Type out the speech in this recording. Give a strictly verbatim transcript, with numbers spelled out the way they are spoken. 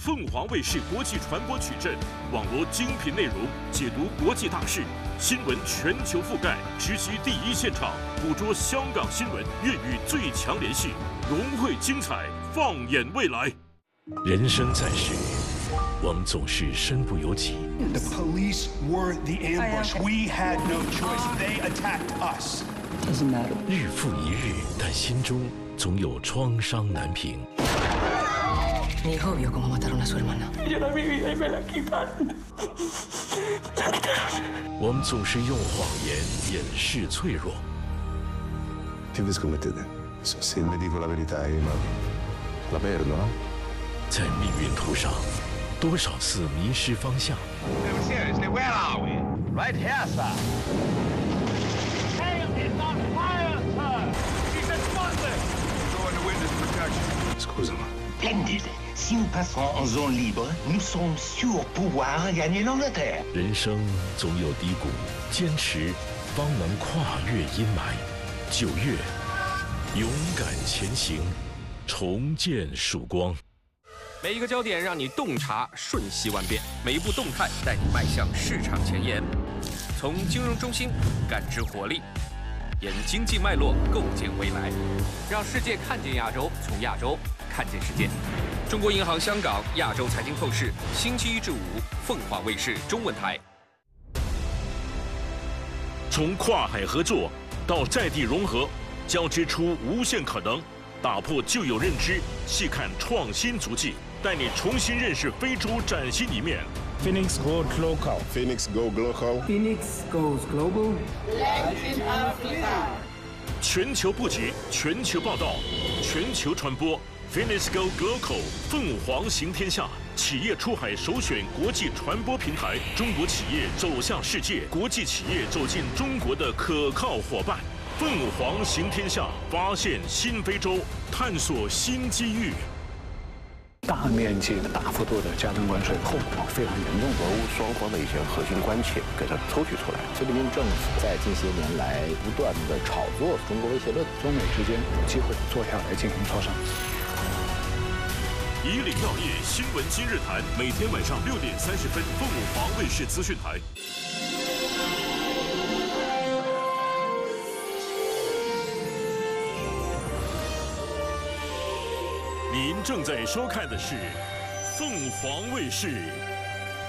凤凰卫视国际传播矩阵，网络精品内容解读国际大事，新闻全球覆盖，直击第一现场，捕捉香港新闻，粤语最强联系，融汇精彩，放眼未来。 人生在世，我们总是身不由己。 The police were the ambush. We had no choice. They attacked us. Doesn't matter. 日复一日，但心中总有创伤难平。 Mi hijo vio cómo mataron a su hermana. Yo la viví y me la quitaron. La quitaron. 我们总是用谎言掩饰脆弱。 Che vi scommettete? Se vi dico la verità, ma la perdo, no? 在命运途上，多少次迷失方向。 No, seriously, where are we? Right here, sir. Tail is on fire, sir. He's a smuggler. Go into witness protection. Scusami. Splendid. Si nous passons en zone libre, nous sommes sûrs pouvoir gagner l'Angleterre. 人生总有低谷，坚持方能跨越阴霾。九月，勇敢前行，重见曙光。 每一个焦点让你洞察瞬息万变，每一步动态带你迈向市场前沿。从金融中心感知活力，沿经济脉络构建未来，让世界看见亚洲，从亚洲看见世界。中国银行香港亚洲财经透视，星期一至五，凤凰卫视中文台。 从跨海合作到在地融合，交织出无限可能，打破旧有认知，细看创新足迹，带你重新认识非洲崭新一面。 Phoenix Goes Local. Phoenix Go Global. Phoenix goes global. Latin Africa. 全球布局，全球报道，全球传播。Phoenix Go Global， 凤凰行天下，企业出海首选国际传播平台，中国企业走向世界，国际企业走进中国的可靠伙伴。凤凰行天下，发现新非洲，探索新机遇。 大面积的、大幅度的加征关税，后果非常严重。 俄乌双方的一些核心关切给它抽取出来。 习近平政府在近些年来不断的炒作中国威胁论， 中美之间有机会坐下来进行磋商。 以岭药业新闻今日谈，每天晚上六点三十分，凤凰卫视资讯台。您正在收看的是凤凰卫视